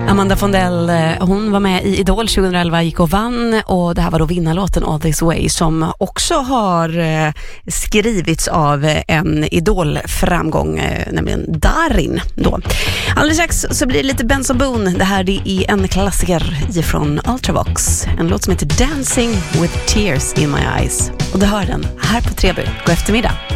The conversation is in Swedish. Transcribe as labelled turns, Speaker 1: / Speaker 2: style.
Speaker 1: Amanda Fondell, hon var med i Idol 2011, gick och vann, och det här var då vinnarlåten All This Way, som också har skrivits av en Idol-framgång, nämligen Darin då. Alldeles strax så blir det lite Benson Boone. Det här är en klassiker från Ultravox, en låt som heter Dancing with Tears in My Eyes, och du hör den här på Treby. God eftermiddag.